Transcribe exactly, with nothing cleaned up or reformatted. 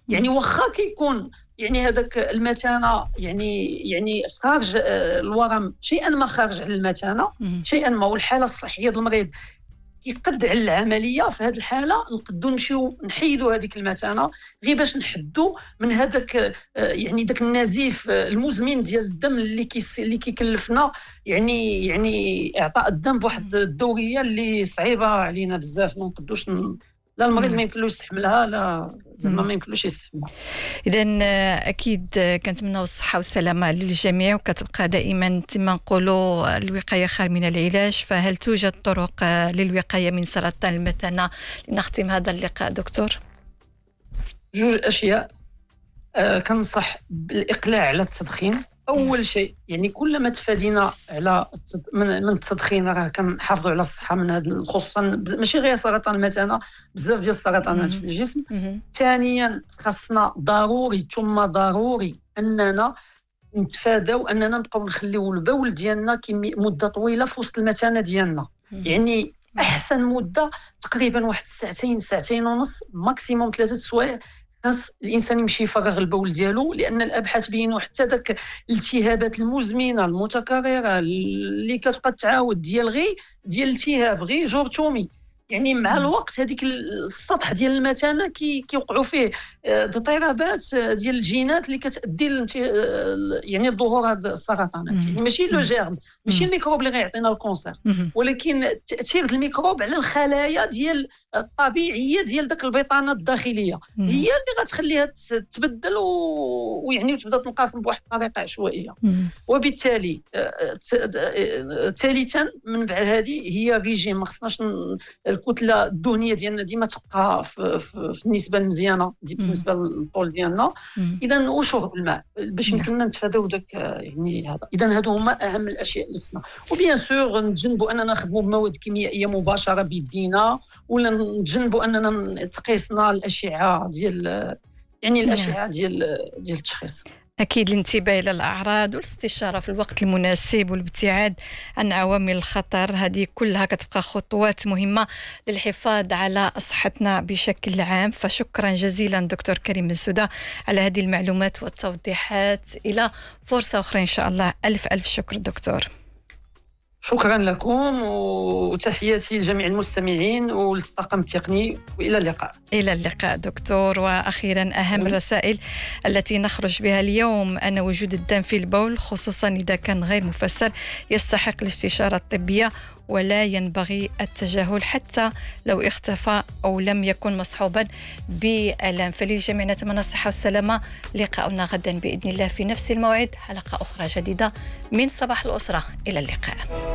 يعني واخا كيكون يعني هذاك المتانه يعني يعني خارج الورم شيئا ما خارج على المتانه شيئا ما، والحاله الصحيه ديال المريض كيقد على العمليه، في هذه الحاله نقدروا نمشيو نحيدوا هذيك المتانه غير باش نحدوا من هذاك يعني داك النزيف المزمن ديال الدم اللي كيس اللي كيكلفنا يعني يعني اعطاء الدم بواحد الدوريه اللي صعيبه علينا بزاف، ما نقدوش ن... لا المريض ما يمكنلوش يستحملها، لا زعما ما يمكنلوش يستحملها. اذا اكيد كنتمناو الصحه والسلامه للجميع، وكتبقى دائما كما نقولوا الوقايه خير من العلاج. فهل توجد طرق للوقايه من سرطان المثانه؟ لنختم هذا اللقاء دكتور. جوج اشياء أه كنصح بالاقلاع على التدخين. اول شيء يعني كلما تفادينا على التد... من... من التدخين راه كنحافظوا على الصحه من هذا، خصوصا ماشي غير سرطان المثانه، بزاف ديال السرطانات في الجسم. ثانيا خاصنا ضروري ثم ضروري اننا نتفاداو اننا نبقاو نخليو البول ديالنا كميه مده طويله في وسط المثانه ديالنا. يعني احسن مده تقريبا واحد ساعتين ساعتين ونص ماكسيموم ثلاثه سوايع خاص الانسان يمشي يفرغ البول ديالو، لان الابحاث بينوا حتى داك الالتهابات المزمنه المتكرره اللي كتبقى تعاود ديال غير ديال الالتهاب غير جرثومي، يعني مع الوقت هذيك السطح ديال المثانه كي كيوقعوا فيه اضطرابات ديال الجينات اللي كتؤدي يعني لظهور هذه السرطانات. يعني ماشي لو جيرم، ماشي الميكروب اللي غيعطينا الكونسير، ولكن تاثير الميكروب على الخلايا ديال الطبيعيه ديال داك البطانه الداخليه هي اللي غتخليها تتبدل ويعني وتبدا تنقسم بواحد الطريقه عشوائيه. وبالتالي ثالثا من بعد هذه هي ريجيم، ما خصناش الكتله الدهنيه ديالنا ديما تبقى في, في, في النسبه المزيانه دي بالنسبه للطول ديالنا. اذا وشرب الماء باش يمكننا نتفاداو داك يعني هذا. اذا هادو هما اهم الاشياء اللي خصنا، وبيان سور نتجنبوا اننا نخدموا بمواد كيميائيه مباشره بيدينا، ولا نتجنبوا اننا تقيسنا الاشعه ديال يعني الاشعه ديال ديال التشخيص. أكيد الانتباه إلى الأعراض والاستشارة في الوقت المناسب والابتعاد عن عوامل الخطر، هذه كلها كتبقى خطوات مهمة للحفاظ على صحتنا بشكل عام. فشكرا جزيلا دكتور كريم بنسودة على هذه المعلومات والتوضيحات. إلى فرصة أخرى إن شاء الله. ألف ألف شكر دكتور. شكرا لكم وتحياتي لجميع المستمعين والطاقم التقني، وإلى اللقاء. إلى اللقاء دكتور. وأخيرا أهم الرسائل التي نخرج بها اليوم أن وجود الدم في البول خصوصا إذا كان غير مفسر يستحق الاستشارة الطبية، ولا ينبغي التجاهل حتى لو اختفى أو لم يكن مصحوبا بألم. فللجميع نتمنى الصحة والسلامة. لقاؤنا غدا بإذن الله في نفس الموعد، حلقة أخرى جديدة من صباح الأسرة. إلى اللقاء.